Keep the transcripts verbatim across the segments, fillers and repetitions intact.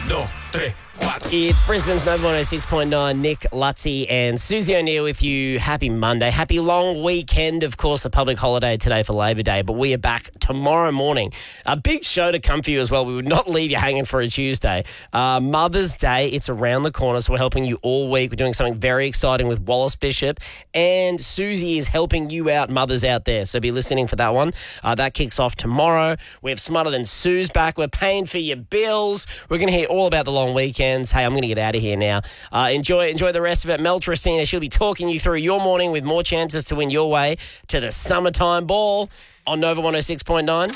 dos, tres, cuatro. It's Brisbane's Nova one oh six point nine. Nick, Lutzi and Susie O'Neill with you. Happy Monday. Happy long weekend. Of course, a public holiday today for Labor Day, but we are back tomorrow morning. A big show to come for you as well. We would not leave you hanging for a Tuesday. Uh, Mother's Day, it's around the corner, so we're helping you all week. We're doing something very exciting with Wallace Bishop, and Susie is helping you out, mothers out there, so be listening for that one. Uh, that kicks off tomorrow. We have Smarter Than Sue's back. We're paying for your bills. We're going to hear all about the long weekends. Hey, I'm going to get out of here now. Uh, enjoy enjoy the rest of it. Mel Tracina, she'll be talking you through your morning with more chances to win your way to the summertime ball on Nova one oh six point nine.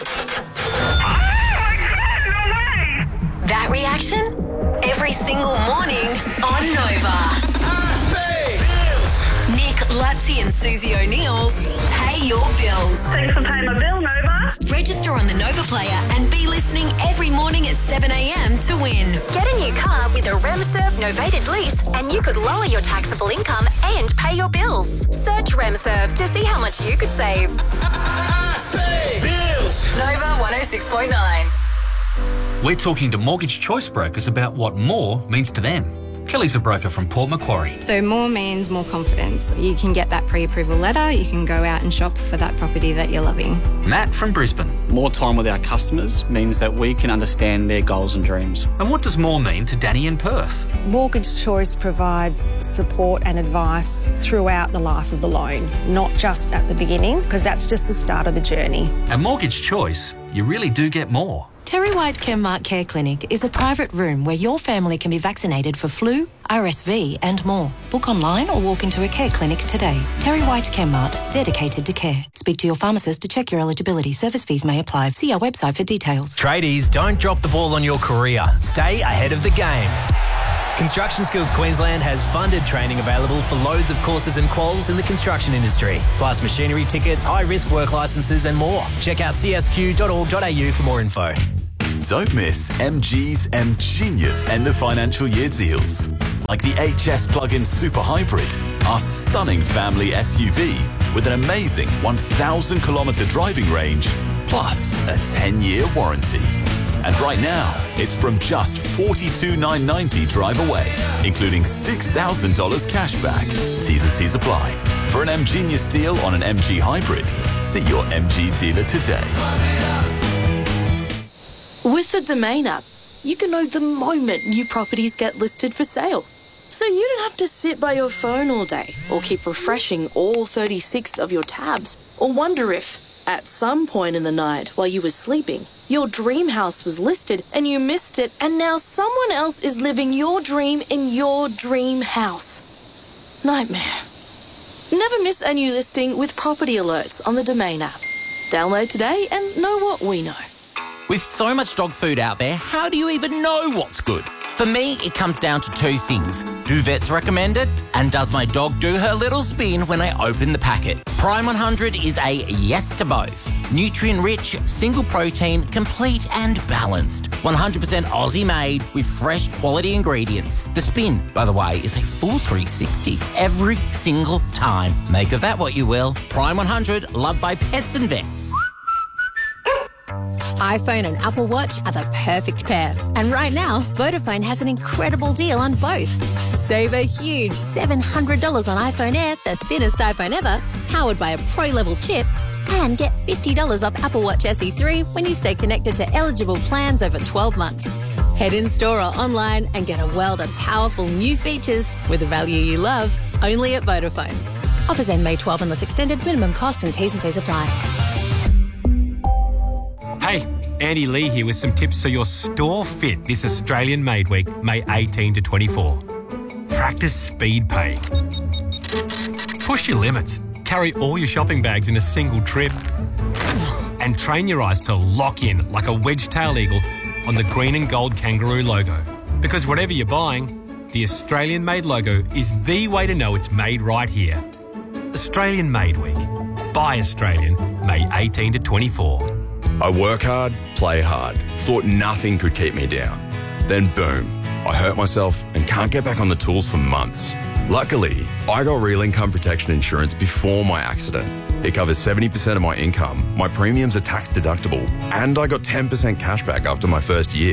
That reaction? Every single morning on Nova. Nick, Lutzi and Susie O'Neill's Pay Your Bills. Thanks for paying my bill, Nova. Register on the Nova Player and be listening every morning at seven a.m. to win. Get a new car with a RemServe novated lease and you could lower your taxable income and pay your bills. Search RemServe to see how much you could save. Pay bills. Nova one oh six point nine. We're talking to mortgage choice brokers about what more means to them. Kelly's a broker from Port Macquarie. So more means more confidence. You can get that pre-approval letter, you can go out and shop for that property that you're loving. Matt from Brisbane. More time with our customers means that we can understand their goals and dreams. And what does more mean to Danny in Perth? Mortgage Choice provides support and advice throughout the life of the loan, not just at the beginning, because that's just the start of the journey. At Mortgage Choice, you really do get more. Terry White Chemmart Care Clinic is a private room where your family can be vaccinated for flu, R S V and more. Book online or walk into a care clinic today. Terry White Chemmart, dedicated to care. Speak to your pharmacist to check your eligibility. Service fees may apply. See our website for details. Tradies, don't drop the ball on your career. Stay ahead of the game. Construction Skills Queensland has funded training available for loads of courses and quals in the construction industry, plus machinery tickets, high-risk work licences and more. Check out c s q dot org dot a u for more info. Don't miss M G's M Genius end of financial year deals. Like the H S plug-in Super Hybrid, our stunning family S U V with an amazing one thousand kilometre driving range, plus a ten-year warranty. And right now, it's from just forty-two thousand nine hundred ninety dollars drive away, including six thousand dollars cash back. T's and C's apply. For an M Genius deal on an M G Hybrid, see your M G dealer today. With the Domain app, you can know the moment new properties get listed for sale. So you don't have to sit by your phone all day or keep refreshing all thirty-six of your tabs or wonder if, at some point in the night while you were sleeping, your dream house was listed and you missed it and now someone else is living your dream in your dream house. Nightmare. Never miss a new listing with property alerts on the Domain app. Download today and know what we know. With so much dog food out there, how do you even know what's good? For me, it comes down to two things. Do vets recommend it? And does my dog do her little spin when I open the packet? Prime one hundred is a yes to both. Nutrient-rich, single protein, complete and balanced. one hundred percent Aussie made with fresh quality ingredients. The spin, by the way, is a full three sixty every single time. Make of that what you will. Prime one hundred, loved by pets and vets. iPhone and Apple Watch are the perfect pair. And right now, Vodafone has an incredible deal on both. Save a huge seven hundred dollars on iPhone Air, the thinnest iPhone ever, powered by a pro-level chip, and get fifty dollars off Apple Watch S E three when you stay connected to eligible plans over twelve months. Head in store or online and get a world of powerful new features with the value you love, only at Vodafone. Offers end May twelfth unless extended. Minimum cost and T's and C's apply. Hey, Andy Lee here with some tips so you're store fit this Australian Made Week, May eighteenth to twenty-four. Practice speed pay. Push your limits. Carry all your shopping bags in a single trip. And train your eyes to lock in like a wedge-tailed eagle on the green and gold kangaroo logo. Because whatever you're buying, the Australian Made logo is the way to know it's made right here. Australian Made Week. Buy Australian, May eighteenth to twenty-four. I work hard, play hard, thought nothing could keep me down. Then boom, I hurt myself and can't get back on the tools for months. Luckily, I got real income protection insurance before my accident. It covers seventy percent of my income, my premiums are tax deductible, and I got ten percent cash back after my first year.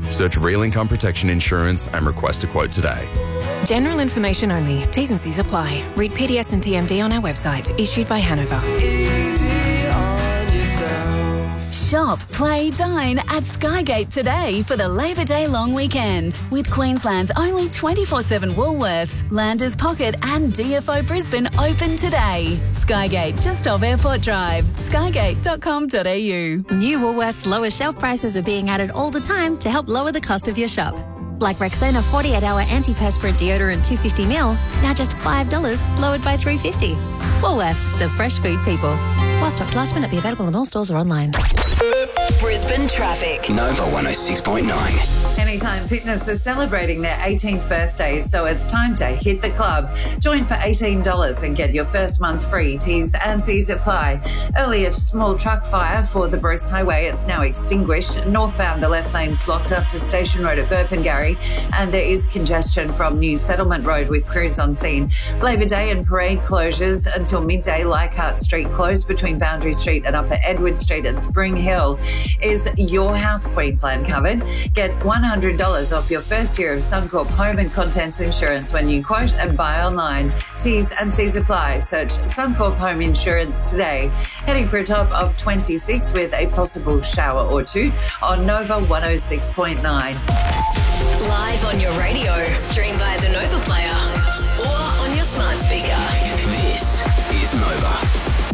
Search Real Income Protection Insurance and request a quote today. General information only. T's and C's apply. Read P D S and T M D on our website. Issued by Hanover. Easy on yourself. Shop, play, dine at Skygate today for the Labor Day long weekend. With Queensland's only twenty-four seven Woolworths, Landers Pocket and D F O Brisbane open today. Skygate, just off Airport Drive. skygate dot com dot a u. New Woolworths lower shelf prices are being added all the time to help lower the cost of your shop. Like Rexona forty-eight hour antiperspirant deodorant two hundred fifty milliliters, now just five dollars, lowered by three dollars fifty. Woolworths, the fresh food people. While stocks last, may not be available in all stores or online. Brisbane traffic. Nova one oh six point nine. Anytime Fitness is celebrating their eighteenth birthday, so it's time to hit the club. Join for eighteen dollars and get your first month free. T's and C's apply. Earlier, small truck fire for the Bruce Highway. It's now extinguished. Northbound, the left lane's blocked up to Station Road at Burpengary, and there is congestion from New Settlement Road with crews on scene. Labor Day and parade closures until midday. Leichhardt Street closed between Boundary Street and Upper Edward Street at Spring Hill. Is Your House Queensland covered? Get one hundred dollars off your first year of Suncorp home and contents insurance when you quote and buy online. T's and C's apply. Search Suncorp Home Insurance today. Heading for a top of twenty-six with a possible shower or two on Nova one oh six point nine. Live on your radio, stream via the Nova Player or on your smart speaker. This is Nova.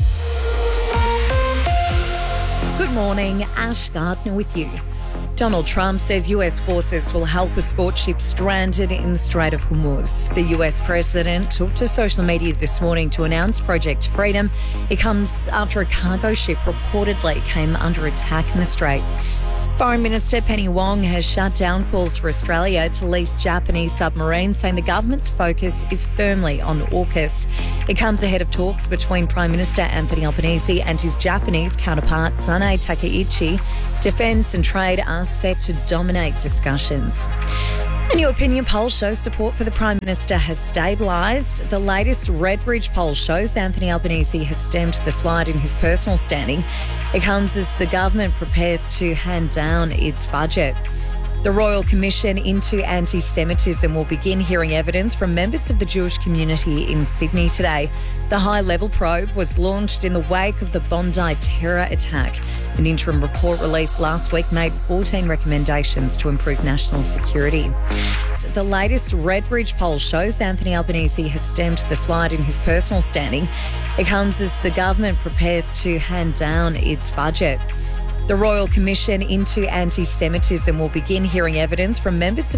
Good morning, Ash Gardner with you. Donald Trump says U S forces will help escort ships stranded in the Strait of Hormuz. The U S president took to social media this morning to announce Project Freedom. It comes after a cargo ship reportedly came under attack in the strait. Foreign Minister Penny Wong has shut down calls for Australia to lease Japanese submarines, saying the government's focus is firmly on AUKUS. It comes ahead of talks between Prime Minister Anthony Albanese and his Japanese counterpart Sanae Takaichi. Defence and trade are set to dominate discussions. A new opinion poll shows support for the Prime Minister has stabilised. The latest Redbridge poll shows Anthony Albanese has stemmed the slide in his personal standing. It comes as the government prepares to hand down its budget. The Royal Commission into Anti-Semitism will begin hearing evidence from members of the Jewish community in Sydney today. The high-level probe was launched in the wake of the Bondi terror attack. An interim report released last week made fourteen recommendations to improve national security. The latest Redbridge poll shows Anthony Albanese has stemmed the slide in his personal standing. It comes as the government prepares to hand down its budget. The Royal Commission into Anti-Semitism will begin hearing evidence from members of